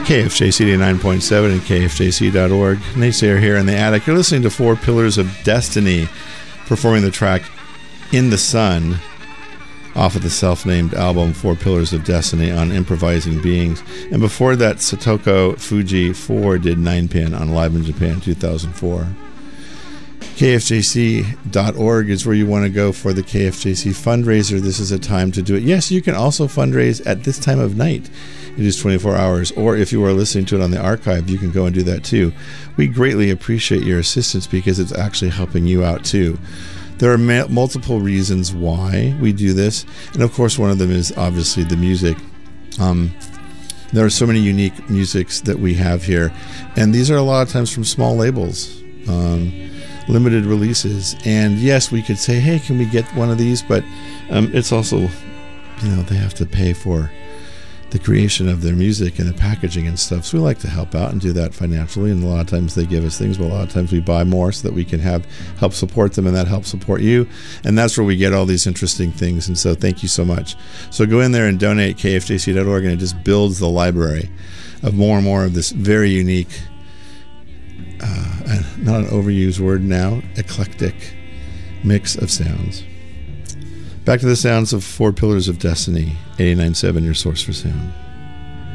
KFJC 89.7 and KFJC.org. Naysayer here in the attic. You're listening to Four Pillars of Destiny, performing the track In the Sun off of the self-named album Four Pillars of Destiny on Improvising Beings. And before that, Satoko Fuji 4 did 9-pin on Live in Japan 2004. KFJC.org is where you want to go for the KFJC fundraiser. This is a time to do it. Yes, you can also fundraise at this time of night. It is 24 hours. Or if you are listening to it on the archive, you can go and do that too. We greatly appreciate your assistance because it's actually helping you out too. There are multiple reasons why we do this. And of course, one of them is obviously the music. There are so many unique musics that we have here. And these are a lot of times from small labels. Limited releases, and yes, we could say, hey, can we get one of these, but it's also, they have to pay for the creation of their music and the packaging and stuff, so we like to help out and do that financially, and a lot of times they give us things, but a lot of times we buy more so that we can help support them, and that helps support you, and that's where we get all these interesting things. And so thank you so much. So go in there and donate KFJC.org, and it just builds the library of more and more of this very unique, not an overused word now, eclectic mix of sounds. Back to the sounds of Four Pillars of Destiny, 89.7, your source for sound.